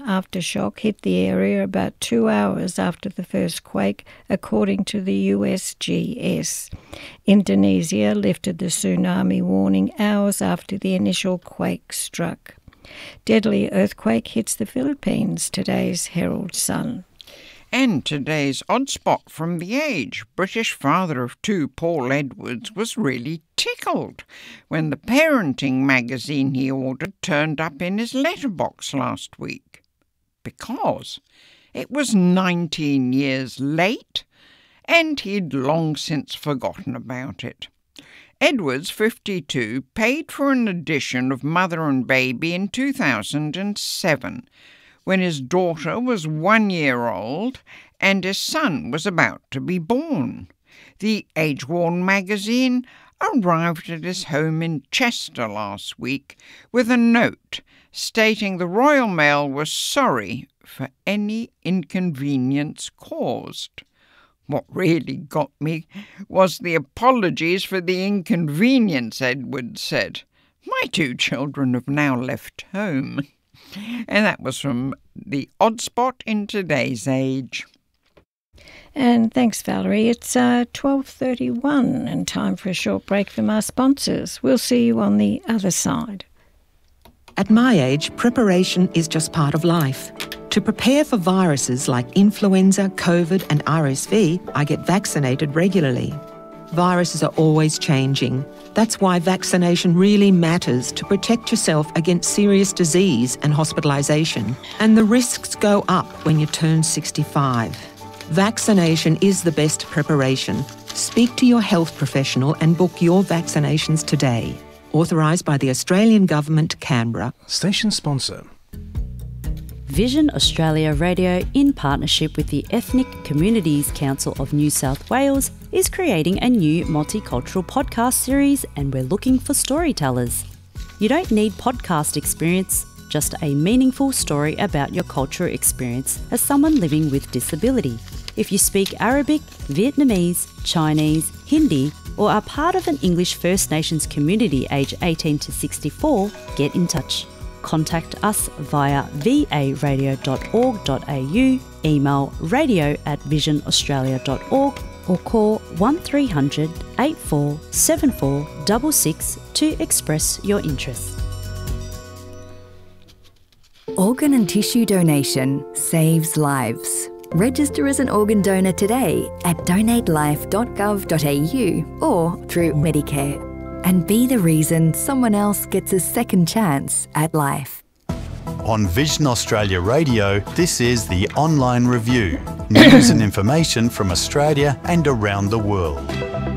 aftershock hit the area about 2 hours after the first quake, according to the USGS. Indonesia lifted the tsunami warning hours after the initial quake struck. Deadly earthquake hits the Philippines, today's Herald Sun. And today's odd spot from The Age. British father of two, Paul Edwards, was really tickled when the parenting magazine he ordered turned up in his letterbox last week. Because it was 19 years late and he'd long since forgotten about it. Edwards, 52, paid for an edition of Mother and Baby in 2007, when his daughter was 1 year old and his son was about to be born. The age-worn magazine arrived at his home in Chester last week with a note stating the Royal Mail was sorry for any inconvenience caused. What really got me was the apologies for the inconvenience, Edwards said. My two children have now left home. And that was from the Odd Spot in today's Age. And thanks, Valerie. It's 12:31 and time for a short break from our sponsors. We'll see you on the other side. At my age, preparation is just part of life. To prepare for viruses like influenza, COVID and RSV, I get vaccinated regularly. Viruses are always changing. That's why vaccination really matters to protect yourself against serious disease and hospitalisation. And the risks go up when you turn 65. Vaccination is the best preparation. Speak to your health professional and book your vaccinations today. Authorised by the Australian Government, Canberra. Station sponsor. Vision Australia Radio, in partnership with the Ethnic Communities Council of New South Wales, is creating a new multicultural podcast series, and we're looking for storytellers. You don't need podcast experience, just a meaningful story about your cultural experience as someone living with disability. If you speak Arabic, Vietnamese, Chinese, Hindi, or are part of an English First Nations community aged 18 to 64, get in touch. Contact us via varadio.org.au, email radio@visionaustralia.org, or call 1300 8474 66 to express your interest. Organ and tissue donation saves lives. Register as an organ donor today at donatelife.gov.au or through Medicare. And be the reason someone else gets a second chance at life. On Vision Australia Radio, this is the Online Review. News and information from Australia and around the world.